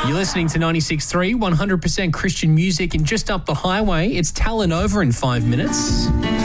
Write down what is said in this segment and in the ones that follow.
You're listening to 96.3, 100% Christian music, and just up the highway, it's Tallanova in 5 minutes.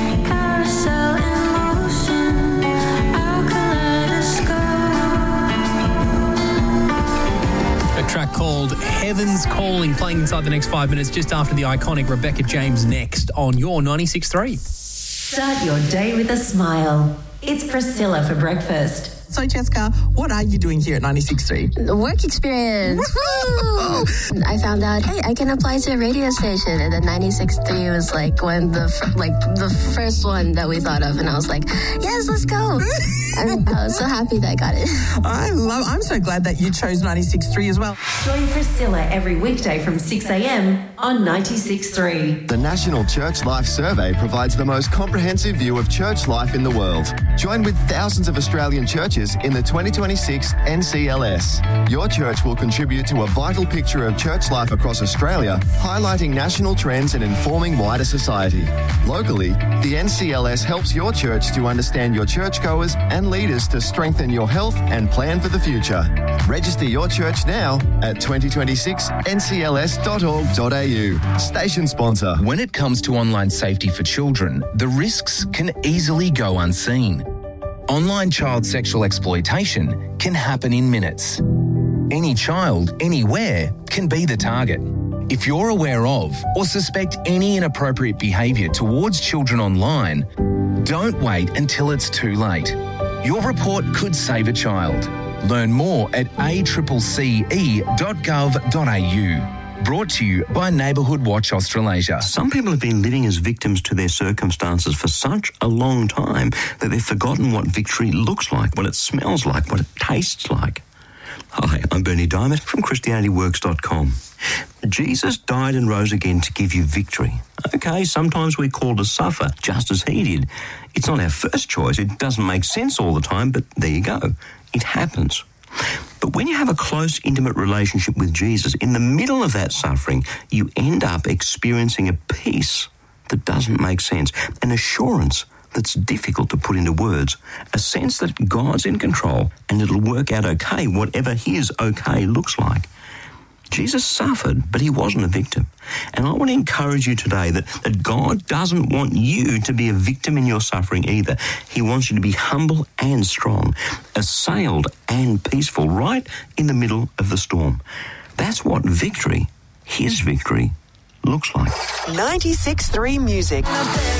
A track called Heaven's Calling playing inside the next 5 minutes just after the iconic Rebecca James next on your 96.3. Start your day with a smile. It's Priscilla for breakfast. So, Jessica, what are you doing here at 96.3? Work experience. Woo! I found out, hey, I can apply to a radio station, and then 96.3 was like the first one that we thought of, and I was like, yes, let's go. And I was so happy that I got it. I'm so glad that you chose 96.3 as well. Join Priscilla every weekday from 6 a.m. on 96.3. The National Church Life Survey provides the most comprehensive view of church life in the world. Join with thousands of Australian churches in the 2026 NCLS. Your church will contribute to a vital picture of church life across Australia, highlighting national trends and informing wider society. Locally, the NCLS helps your church to understand your churchgoers and leaders to strengthen your health and plan for the future. Register your church now at 2026ncls.org.au. Station sponsor. When it comes to online safety for children, the risks can easily go unseen. Online child sexual exploitation can happen in minutes. Any child, anywhere, can be the target. If you're aware of or suspect any inappropriate behaviour towards children online, don't wait until it's too late. Your report could save a child. Learn more at accce.gov.au. Brought to you by Neighbourhood Watch Australasia. Some people have been living as victims to their circumstances for such a long time that they've forgotten what victory looks like, what it smells like, what it tastes like. Hi, I'm Bernie Diamond from ChristianityWorks.com. Jesus died and rose again to give you victory. Okay, sometimes we're called to suffer just as he did. It's not our first choice. It doesn't make sense all the time, but there you go. It happens. But when you have a close, intimate relationship with Jesus, in the middle of that suffering, you end up experiencing a peace that doesn't make sense, an assurance that's difficult to put into words, a sense that God's in control and it'll work out okay, whatever his okay looks like. Jesus suffered, but he wasn't a victim. And I want to encourage you today that God doesn't want you to be a victim in your suffering either. He wants you to be humble and strong, assailed and peaceful, right in the middle of the storm. That's what victory, his victory, looks like. 96.3 Music.